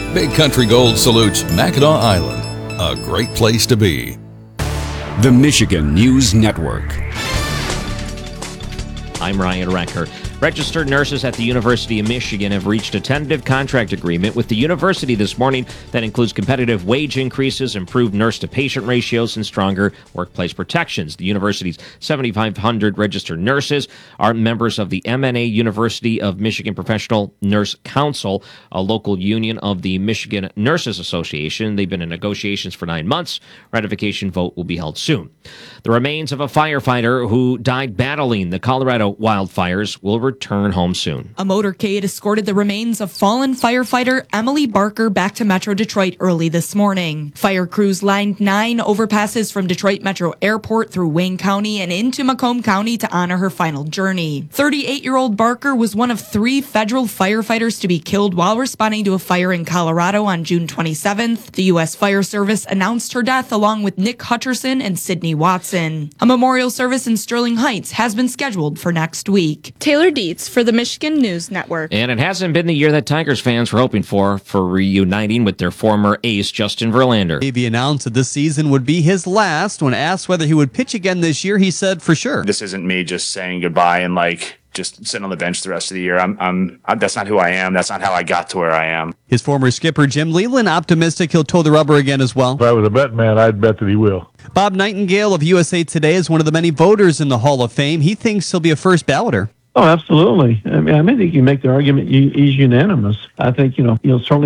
Big Country Gold salutes Mackinac Island, a great place to be. The Michigan News Network. I'm Ryan Recker. Registered nurses at the University of Michigan have reached a tentative contract agreement with the university this morning that includes competitive wage increases, improved nurse-to-patient ratios, and stronger workplace protections. The university's 7,500 registered nurses are members of the MNA University of Michigan Professional Nurse Council, a local union of the Michigan Nurses Association. They've been in negotiations for 9 months. Ratification vote will be held soon. The remains of a firefighter who died battling the Colorado wildfires will return home soon. A motorcade escorted the remains of fallen firefighter Emily Barker back to Metro Detroit early this morning. Fire crews lined 9 overpasses from Detroit Metro Airport through Wayne County and into Macomb County to honor her final journey. 38-year-old Barker was one of 3 federal firefighters to be killed while responding to a fire in Colorado on June 27th. The U.S. Fire Service announced her death along with Nick Hutcherson and Sydney Watson. A memorial service in Sterling Heights has been scheduled for next week. Taylor Dietz for the Michigan News Network. And it hasn't been the year that Tigers fans were hoping for reuniting with their former ace, Justin Verlander. He announced that this season would be his last. When asked whether he would pitch again this year, he said, for sure. This isn't me just saying goodbye and just sitting on the bench the rest of the year. That's not who I am. That's not how I got to where I am. His former skipper, Jim Leland, optimistic he'll toe the rubber again as well. If I was a betting man, I'd bet that he will. Bob Nightingale of USA Today is one of the many voters in the Hall of Fame. He thinks he'll be a first balloter. Oh, absolutely. I think you make the argument he's unanimous. I think, he'll certainly